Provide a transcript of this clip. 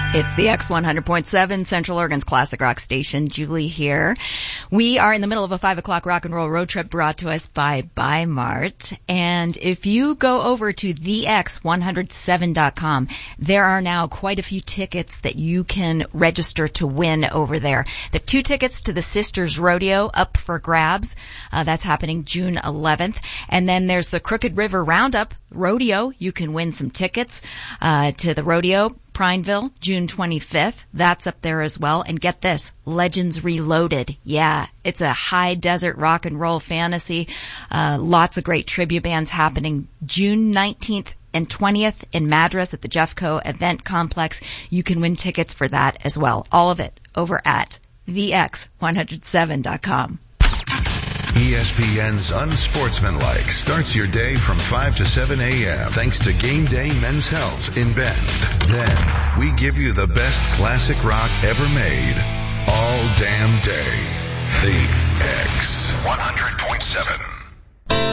It's the X100.7 Central Oregon's classic rock station. Julie here. We are in the middle of a 5 o'clock rock and roll road trip brought to us by Bi-Mart. And if you go over to thex107.com, there are now quite a few tickets that you can register to win over there. The 2 tickets to the Sisters Rodeo up for grabs. That's happening June 11th. And then there's the Crooked River Roundup Rodeo. You can win some tickets to the rodeo. Prineville, June 25th. That's up there as well. And get this, Legends Reloaded. Yeah, it's a high desert rock and roll fantasy. Lots of great tribute bands happening June 19th and 20th in Madras at the Jeffco Event Complex. You can win tickets for that as well. All of it over at thex107.com. ESPN's Unsportsmanlike starts your day from 5 to 7 a.m. thanks to Game Day Men's Health in Bend. Then, we give you the best classic rock ever made all damn day. The X 100.7.